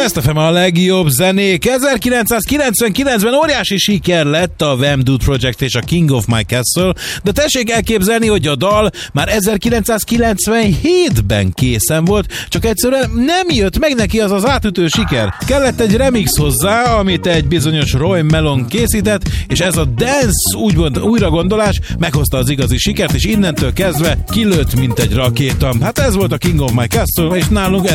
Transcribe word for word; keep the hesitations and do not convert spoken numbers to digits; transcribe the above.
Best ef em a legjobb zenék. ezerkilencszázkilencvenkilencben óriási siker lett a Wham! Dude Project és a King of My Castle, de tessék elképzelni, hogy a dal már ezerkilencszázkilencvenhétben készen volt, csak egyszerűen nem jött meg neki az az átütő siker. Kellett egy remix hozzá, amit egy bizonyos Roy Melon készített, és ez a dance úgymond újragondolás meghozta az igazi sikert, és innentől kezdve kilőtt, mint egy rakéta. Hát ez volt a King of My Castle, és nálunk